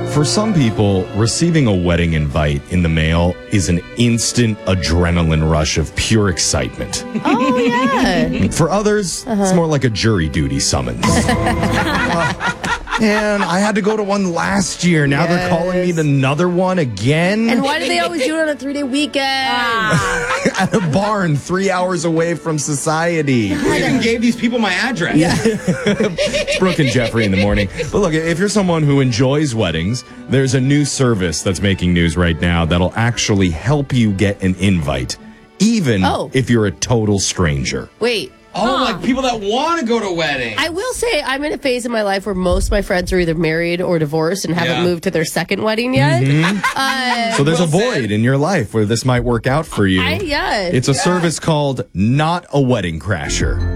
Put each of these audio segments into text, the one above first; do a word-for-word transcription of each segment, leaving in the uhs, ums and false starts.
For some people, receiving a wedding invite in the mail is an instant adrenaline rush of pure excitement. Oh, yeah. For others, uh-huh. it's more like a jury duty summons. uh, and I had to go to one last year. Now yes. they're calling me to another one again. And why do they always do it on a three-day weekend? Ah. At a barn three hours away from society. I even gave these people my address. Yeah. It's Brooke and Jeffrey in the morning. But look, if you're someone who enjoys weddings, there's a new service that's making news right now that'll actually help you get an invite, even oh. if you're a total stranger. Wait. Oh, huh. Like people that want to go to weddings. I will say I'm in a phase in my life where most of my friends are either married or divorced and haven't yeah. moved to their second wedding yet. Mm-hmm. uh, so there's well a void said. in your life where this might work out for you. I, yeah. It's a yeah. service called Not a Wedding Crasher.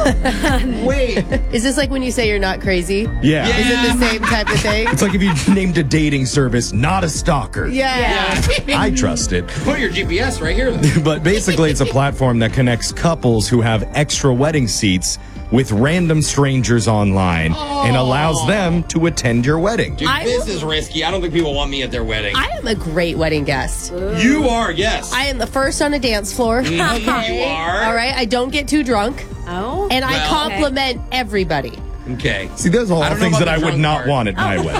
Oh. Wait. Is this like when you say you're not crazy? Yeah. yeah. Is it the same type of thing? It's like if you named a dating service Not a Stalker. Yeah. yeah. I trust it. Put your G P S right here. But basically, it's a platform that connects couples who have extra wedding seats with random strangers online oh. and allows them to attend your wedding. Dude, I this will, is risky. I don't think people want me at their wedding. I am a great wedding guest. You are, yes. I am the first on a dance floor. Mm, okay. You are. All right. I don't get too drunk. Oh. And well, I compliment okay. everybody. Okay. See, those are all things that I would not part. want at my wedding.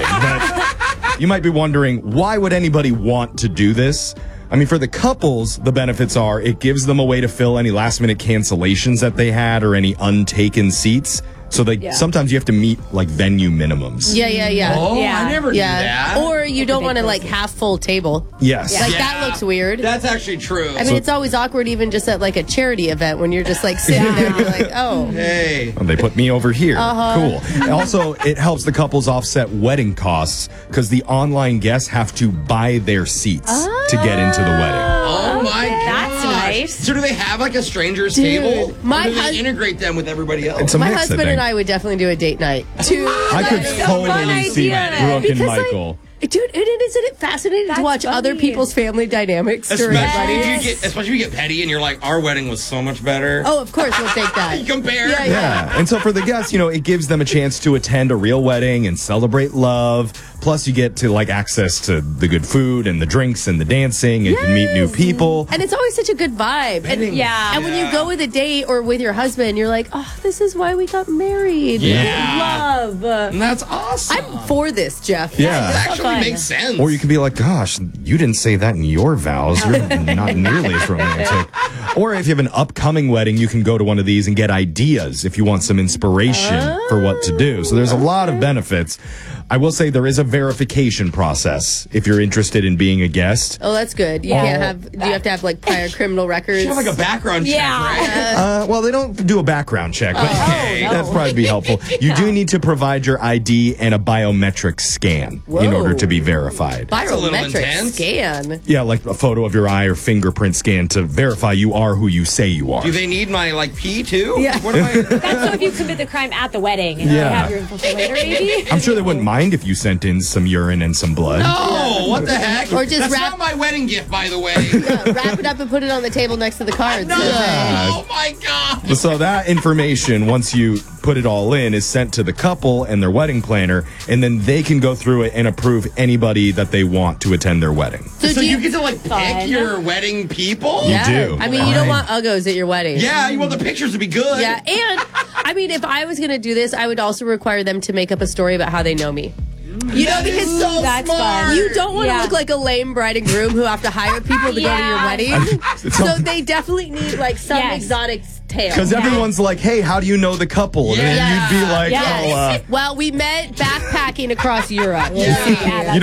But you might be wondering, why would anybody want to do this? I mean, for the couples, the benefits are it gives them a way to fill any last-minute cancellations that they had or any untaken seats. So they yeah. sometimes you have to meet like venue minimums. Yeah, yeah, yeah. Oh, yeah. I never yeah. knew that. Or you don't want to like half full table. Yes. Like yeah. that looks weird. That's actually true. I mean, so, it's always awkward even just at like a charity event when you're just like sitting there and you're like, oh. Hey. Well, they put me over here. Uh-huh. Cool. Also, it helps the couples offset wedding costs because the online guests have to buy their seats oh. to get into the wedding. Oh my god. That's nice. So do they have like a stranger's Dude, table? My or do they hus- integrate them with everybody else? It's a my mix, husband I and I would definitely do a date night. Two, I could totally see Brooke because, and Michael. Like, dude, and isn't it fascinating That's to watch funny. other people's family dynamics during especially weddings? if you get, especially if you get petty and you're like, our wedding was so much better. Oh, of course, we'll take that. You compare. Yeah, yeah. Yeah, and so for the guests, you know, it gives them a chance to attend a real wedding and celebrate love. Plus, you get to like access to the good food and the drinks and the dancing, and yes. you can meet new people. And it's always such a good vibe. And, yeah. and when you go with a date or with your husband, you're like, oh, this is why we got married. Yeah. Love. And that's awesome. I'm for this, Jeff. Yeah. It actually fun. makes sense. Or you can be like, gosh, you didn't say that in your vows. You're not nearly as romantic. Or if you have an upcoming wedding, you can go to one of these and get ideas if you want some inspiration oh, for what to do. So there's a lot of benefits. I will say there is a verification process if you're interested in being a guest. Oh, that's good. You Yeah. can't have, do you have to have like prior criminal records? You have like a background check, Yeah. right? Uh, well, they don't do a background check, but Oh, no. that'd probably be helpful. You do need to provide your I D and a biometric scan Whoa. in order to be verified. That's a little Biometric intense. scan. Yeah, like a photo of your eye or fingerprint scan to verify you are who you say you are. Do they need my like pee too? Yeah. What am I? That's so if you commit the crime at the wedding and Yeah. you have your info for later, maybe. I'm sure they wouldn't mind if you sent in some urine and some blood. No, what the heck? Or just That's wrap- not my wedding gift, by the way. Yeah, wrap it up and put it on the table next to the cards. No. Yeah. Oh my god. So that information, once you put it all in, is sent to the couple and their wedding planner, and then they can go through it and approve anybody that they want to attend their wedding. So, So do you get to like Fun. pick your wedding people? You yeah. do. I mean, you don't Right. want uggos at your wedding. Yeah, you want the pictures to be good. Yeah, and I mean, if I was going to do this, I would also require them to make up a story about how they know me. You know, That because is so That's smart. fun. you don't want to Yeah. look like a lame bride and groom who have to hire people to go to your Yeah. wedding. It's So all- they definitely need like some Yes. exotic tale. Because everyone's like, hey, how do you know the couple? And then Yeah. you'd be like, Yes. oh, uh, Well, we met backpacking across Europe. Yeah. Yeah, you